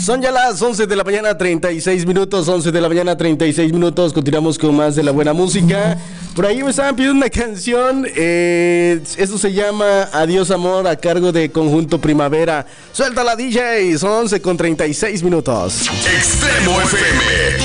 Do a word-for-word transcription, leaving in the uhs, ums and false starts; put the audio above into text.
Son ya las once de la mañana, treinta y seis minutos, once de la mañana, treinta y seis minutos. Continuamos con más de la buena música. Por ahí me estaban pidiendo una canción. Eh, esto se llama Adiós Amor, a cargo de Conjunto Primavera. Suelta la D J, son once con treinta y seis minutos. Extremo F M.